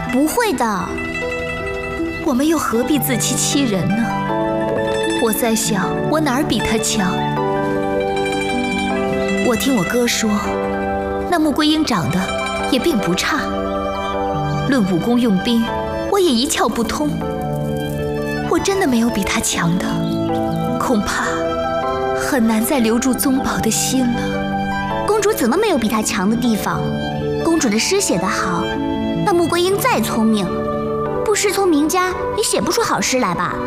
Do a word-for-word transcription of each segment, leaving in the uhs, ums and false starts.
不会的。 我们又何必自欺欺人呢？我在想，我哪儿比他强？我听我哥说，那穆桂英长得也并不差。论武功用兵，我也一窍不通。我真的没有比他强的，恐怕很难再留住宗保的心了。 公主怎么没有比他强的地方？公主的诗写得好，那穆桂英再聪明，不师从名家也写不出好诗来吧？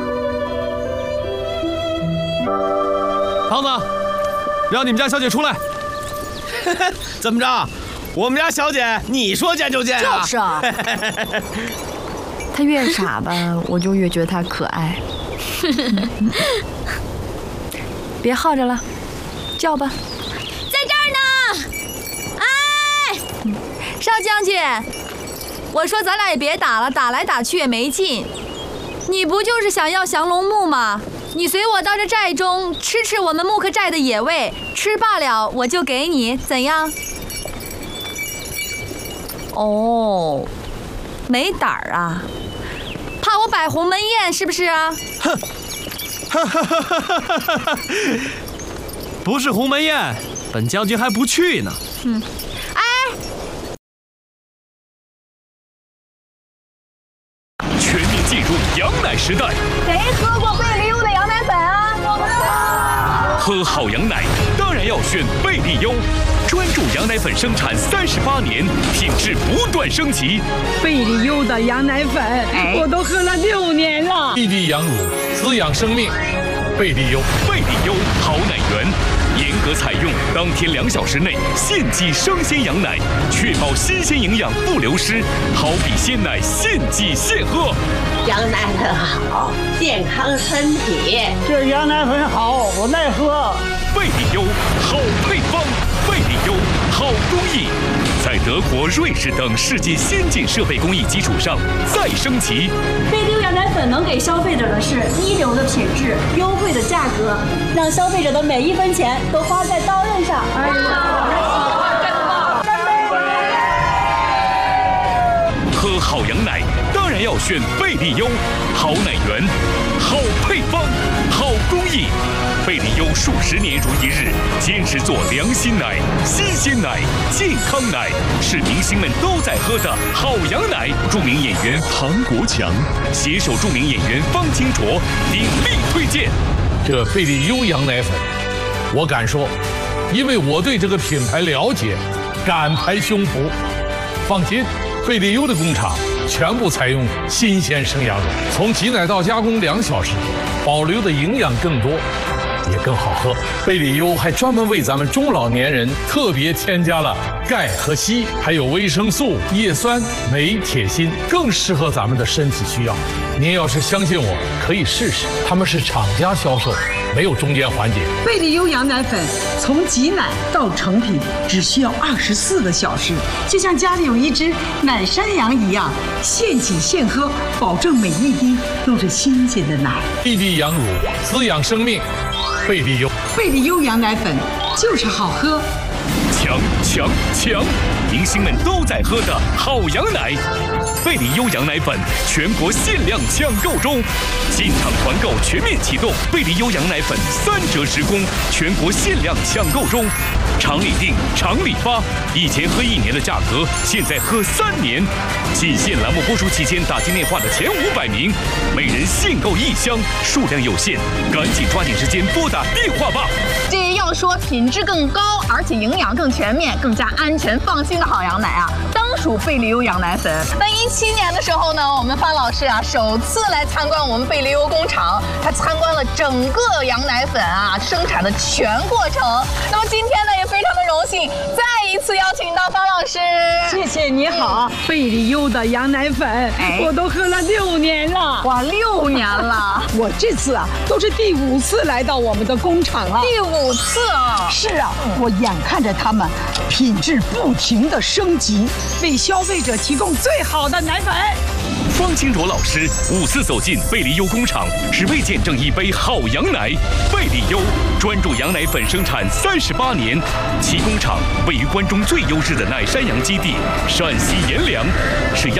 胖子，让你们家小姐出来。 怎么着？我们家小姐你说见就见啊？ 就是啊。他越傻吧，我就越觉得他可爱。别耗着了，叫吧。 在这儿呢。哎， 少将军，我说咱俩也别打了，打来打去也没劲。你不就是想要降龙木吗？你随我到这寨中吃吃我们木克寨的野味，吃罢了我就给你，怎样？哦，没胆儿啊？怕我摆鸿门宴是不是啊？ 哼，哈哈哈哈哈哈！不是鸿门宴，本将军还不去呢。 嗯，哎， 全面进入羊奶时代。 谁喝过贝利优的羊奶粉啊？ 喝好羊奶当然要选贝利优。专注羊奶粉生产三十八年，品质不断升级。 贝利优的羊奶粉，哎、我都喝了六年了。 一滴羊乳，滋养生命。贝利优， 贝利优好奶源，严格采用当天两小时内现挤生鲜羊奶，确保新鲜营养不流失。好比鲜奶现挤现喝。 羊奶粉好，健康身体。 这羊奶粉好，我耐喝。 贝利优好配方。贝利优好工艺，在德国、瑞士等世界先进设备工艺基础上再升级。 贝利优羊奶粉能给消费者的是一流的品质、优惠的价格，让消费者的每一分钱都花在刀刃上。哎呀，干杯！ 喝好羊奶当然要选贝利优，好奶源，好配方，好工艺。贝利优数十年如一日，坚持做良心奶、新鲜奶、健康奶，是明星们都在喝的好羊奶。著名演员唐国强携手著名演员方清卓鼎力推荐这贝利优羊奶粉。我敢说，因为我对这个品牌了解，敢拍胸脯。放心，贝利优的工厂全部采用新鲜生羊乳，从挤奶到加工两小时，保留的营养更多。也更好喝。贝利优还专门为咱们中老年人特别添加了钙和硒，还有维生素、叶酸、镁、铁、锌，更适合咱们的身体需要。您要是相信我，可以试试，他们是厂家销售，没有中间环节。 贝利优羊奶粉从挤奶到成品只需要二十四个小时，就像家里有一只奶山羊一样，现挤现喝，保证每一滴都是新鲜的奶。 一滴羊乳，滋养生命。贝利优， 贝利优羊奶粉就是好喝。 强强强！明星们都在喝的好羊奶，贝利优羊奶粉全国限量抢购中，进场团购全面启动，贝利优羊奶粉三折时供，全国限量抢购中，厂里订，厂里发，以前喝一年的价格，现在喝三年。仅限栏目播出期间打进电话的前五百名，每人限购一箱，数量有限，赶紧抓紧时间拨打电话吧。 这要说品质更高，而且营养更全面、更加安全放心的好羊奶啊，当属贝利优羊奶粉。那一七年的时候呢，我们范老师啊首次来参观我们贝利优工厂，他参观了整个羊奶粉啊生产的全过程。那么今天呢，也非常的荣幸，再一次邀请到方老师。 谢谢你好，贝利优的羊奶粉，哎、我都喝了六年了。 哇，六年了！ 我这次啊都是第五次来到我们的工厂了。 第五次啊！ 是啊，我眼看着他们品质不停的升级，为消费者提供最好的奶粉。 方清卓老师五次走进贝利优工厂，只为见证一杯好羊奶。贝利优专注羊奶粉生产三十八年，其工厂位于关中最优质的奶山羊基地陕西阎良，是